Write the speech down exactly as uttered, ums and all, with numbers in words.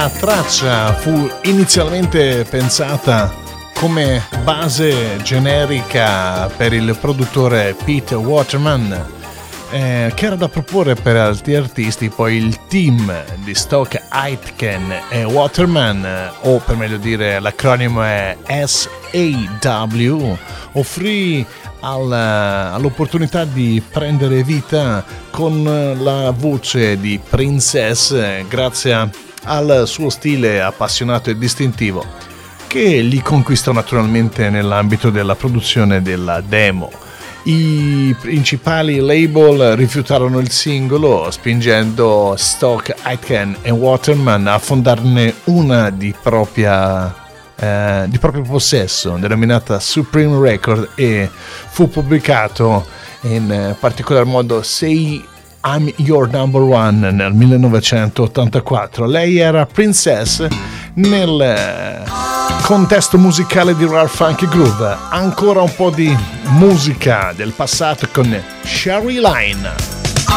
La traccia fu inizialmente pensata come base generica per il produttore Pete Waterman, eh, che era da proporre per altri artisti. Poi il team di Stock Aitken e Waterman, o per meglio dire l'acronimo è S A W, offrì al, all'opportunità di prendere vita con la voce di Princess grazie al suo stile appassionato e distintivo, che li conquistò naturalmente nell'ambito della produzione della demo. I principali label rifiutarono il singolo, spingendo Stock Aitken e Waterman a fondarne una di propria eh, di proprio possesso, denominata Supreme Record, e fu pubblicato in particolar modo Say I'm Your Number One nel millenovecentottantaquattro. Lei era Princess nel contesto musicale di Rare Funky Groove. Ancora un po' di musica del passato con Sherry Line.